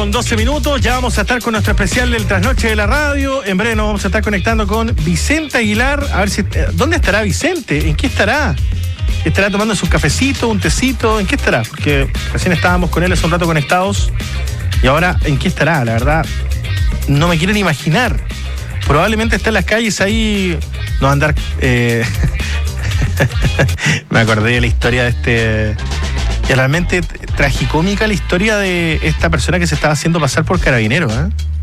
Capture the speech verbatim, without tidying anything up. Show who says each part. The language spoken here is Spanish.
Speaker 1: Con doce minutos, ya vamos a estar con nuestro especial del Trasnoche de la Radio. En breve nos vamos a estar conectando con Vicente Aguilar. A ver si. ¿Dónde estará Vicente? ¿En qué estará? ¿Estará tomando su cafecito, un tecito? ¿En qué estará? Porque recién estábamos con él hace un rato conectados. Y ahora, ¿en qué estará? La verdad, no me quieren imaginar. Probablemente está en las calles ahí. No va a andar. Eh... me acordé de la historia de este. Y realmente tragicómica la historia de esta persona que se estaba haciendo pasar por carabinero, ¿eh?